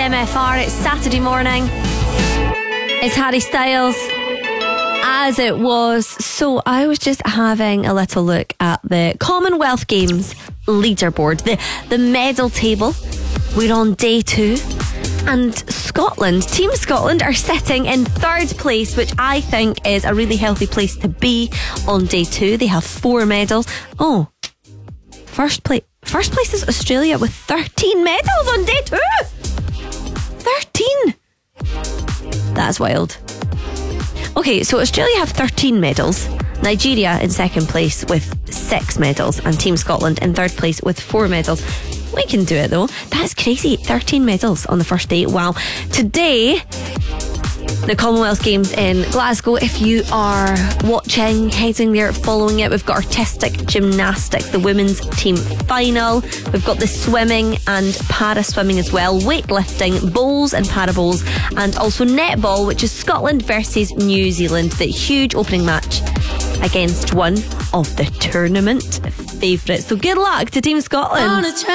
MFR. It's Saturday morning. It's Harry Styles, as it was. So I was just having a little look at the Commonwealth Games leaderboard, the medal table. We're on day 2. And Team Scotland are sitting in 3rd place, which I think is a really healthy place to be on day 2. They have 4 medals. Oh, first place is Australia with 13 medals on day 2. 13! That's wild. Okay, so Australia have 13 medals. Nigeria in 2nd place with 6 medals. And Team Scotland in 3rd place with 4 medals. We can do it though. That's crazy. 13 medals on the first day. Wow. Today, the Commonwealth Games in Glasgow. If you are watching, heading there, following it, we've got artistic gymnastics, the women's team final. We've got the swimming and para-swimming as well, weightlifting, bowls and para-bowls, and also netball, which is Scotland versus New Zealand. The huge opening match against one of the tournament favourites. So good luck to Team Scotland.